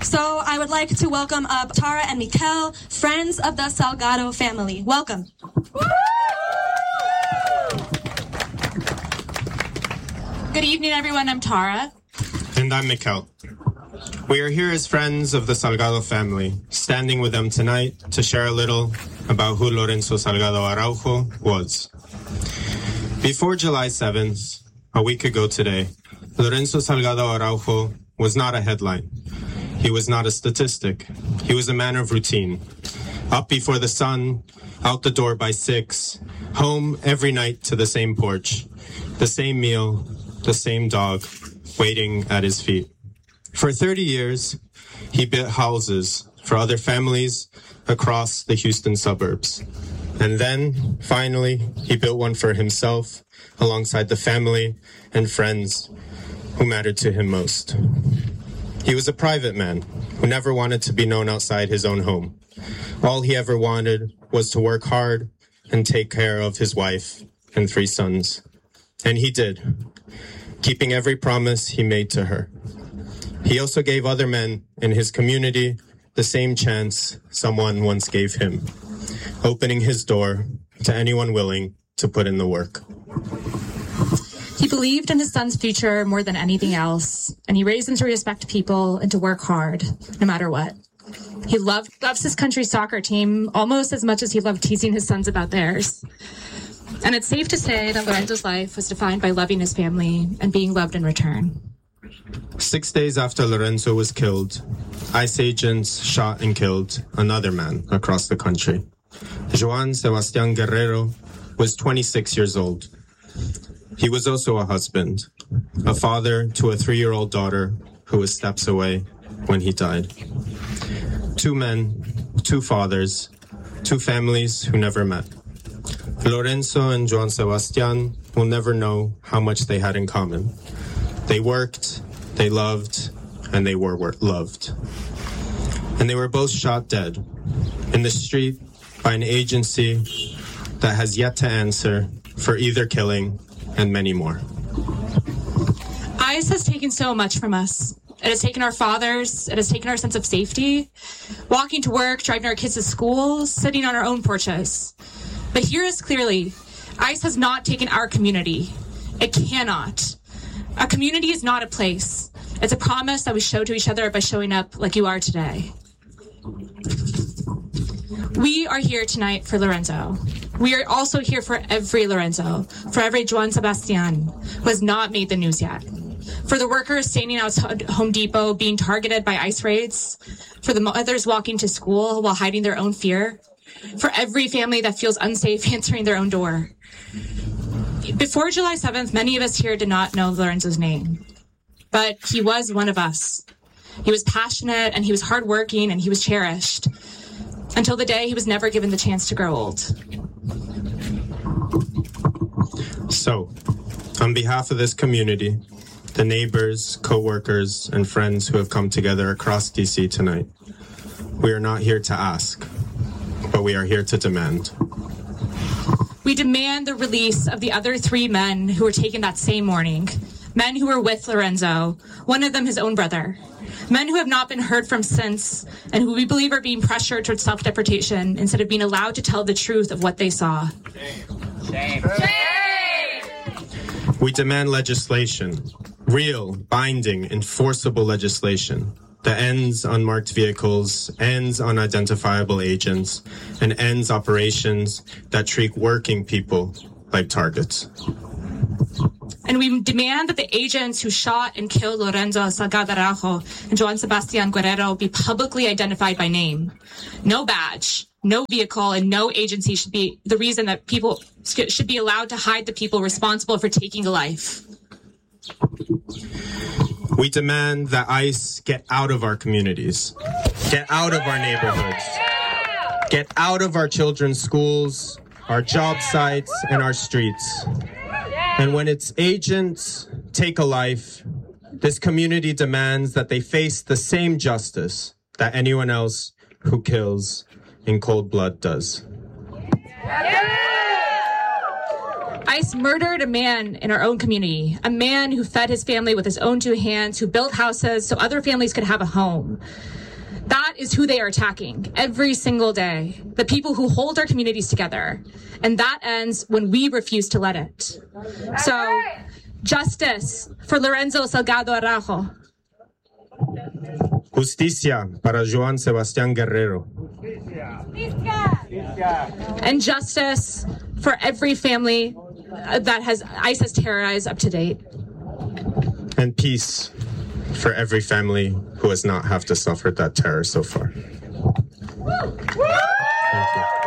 So I would like to welcome up Tara and Mikel, friends of the Salgado family. Welcome. Good evening, everyone. I'm Tara. And I'm Mikel. We are here as friends of the Salgado family, standing with them tonight to share a little about who Lorenzo Salgado Araujo was. Before July 7th, a week ago today, Lorenzo Salgado Araujo was not a headline. He was not a statistic. He was a man of routine. Up before the sun, out the door by 6, home every night to the same porch, the same meal, the same dog, waiting at his feet. For 30 years, he built houses for other families across the Houston suburbs. And then, finally, he built one for himself alongside the family and friends who mattered to him most. He was a private man who never wanted to be known outside his own home. All he ever wanted was to work hard and take care of his wife and 3 sons. And he did, keeping every promise he made to her. He also gave other men in his community the same chance someone once gave him, opening his door to anyone willing to put in the work. He believed in his son's future more than anything else, and he raised him to respect people and to work hard, no matter what. He loves his country's soccer team almost as much as he loved teasing his sons about theirs. And it's safe to say that Lorenzo's life was defined by loving his family and being loved in return. 6 days after Lorenzo was killed, ICE agents shot and killed another man across the country. Joan Sebastián Guerrero was 26 years old. He was also a husband, a father to a 3-year-old daughter who was steps away when he died. 2 men, 2 fathers, 2 families who never met. Lorenzo and Joan Sebastián will never know how much they had in common. They worked, they loved, and they were loved. And they were both shot dead in the street by an agency that has yet to answer for either killing and many more. ICE has taken so much from us. It has taken our fathers. It has taken our sense of safety, walking to work, driving our kids to school, sitting on our own porches. But hear us clearly. ICE has not taken our community. It cannot. A community is not a place. It's a promise that we show to each other by showing up like you are today. We are here tonight for Lorenzo. We are also here for every Lorenzo, for every Joan Sebastián who has not made the news yet, for the workers standing outside Home Depot being targeted by ICE raids, for the mothers walking to school while hiding their own fear, for every family that feels unsafe answering their own door. Before July 7th, many of us here did not know Lorenzo's name, but he was one of us. He was passionate, and he was hardworking, and he was cherished, until the day he was never given the chance to grow old. So, on behalf of this community, the neighbors, co-workers, and friends who have come together across DC tonight, we are not here to ask, but we are here to demand. We demand the release of the other 3 men who were taken that same morning, men who were with Lorenzo, one of them his own brother, men who have not been heard from since and who we believe are being pressured towards self-deportation instead of being allowed to tell the truth of what they saw. Shame. Shame. We demand legislation, real, binding, enforceable legislation that ends unmarked vehicles, ends unidentifiable agents, and ends operations that treat working people like targets. And we demand that the agents who shot and killed Lorenzo Salgado Araujo and Joan Sebastián Guerrero be publicly identified by name. No badge, no vehicle, and no agency should be the reason that people should be allowed to hide the people responsible for taking a life. We demand that ICE get out of our communities, get out of our neighborhoods, get out of our children's schools, our job sites, and our streets. And when its agents take a life, this community demands that they face the same justice that anyone else who kills in cold blood does. ICE murdered a man in our own community, a man who fed his family with his own two hands, who built houses so other families could have a home. That is who they are attacking every single day, the people who hold our communities together. And that ends when we refuse to let it. So, justice for Lorenzo Salgado Araujo. Justicia para Joan Sebastián Guerrero. And justice for every family that ICE has terrorized up to date. And peace for every family who has not have to suffer that terror so far. Thank you.